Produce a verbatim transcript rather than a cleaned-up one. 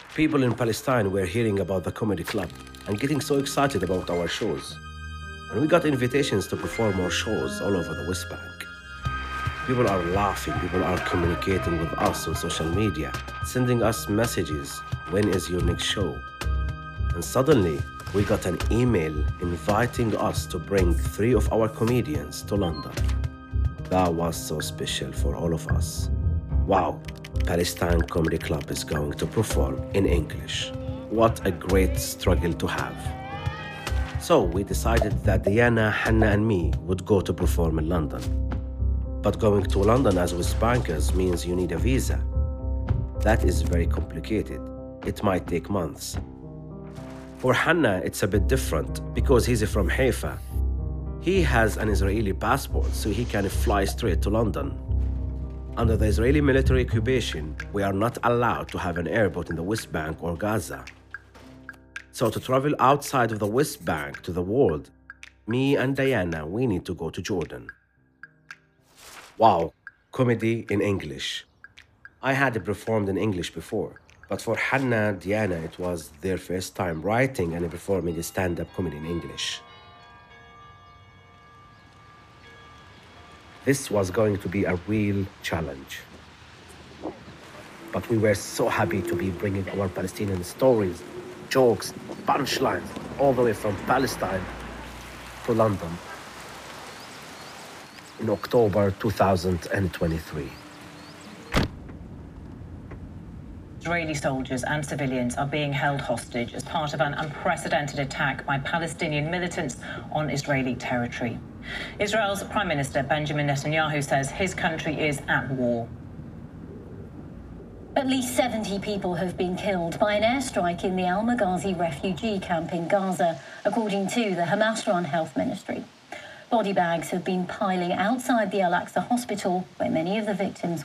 People in Palestine were hearing about the comedy club and getting so excited about our shows. And we got invitations to perform more shows all over the West Bank. People are laughing, people are communicating with us on social media, sending us messages, when is your next show? And suddenly, we got an email inviting us to bring three of our comedians to London. That was so special for all of us. Wow, Palestine Comedy Club is going to perform in English. What a great struggle to have. So we decided that Diana, Hannah and me would go to perform in London. But going to London as West Bankers means you need a visa. That is very complicated. It might take months. For Hannah, it's a bit different because he's from Haifa. He has an Israeli passport, so he can fly straight to London. Under the Israeli military occupation, we are not allowed to have an airport in the West Bank or Gaza. So to travel outside of the West Bank to the world, me and Diana, we need to go to Jordan. Wow, comedy in English. I had performed in English before, but for Hannah, Diana, it was their first time writing and performing a stand-up comedy in English. This was going to be a real challenge. But we were so happy to be bringing our Palestinian stories, jokes, punchlines, all the way from Palestine to London in October two thousand twenty-three. Israeli soldiers and civilians are being held hostage as part of an unprecedented attack by Palestinian militants on Israeli territory. Israel's Prime Minister Benjamin Netanyahu says his country is at war. At least seventy people have been killed by an airstrike in the Al Maghazi refugee camp in Gaza, according to the Hamas-run health ministry. Body bags have been piling outside the Al-Aqsa hospital, where many of the victims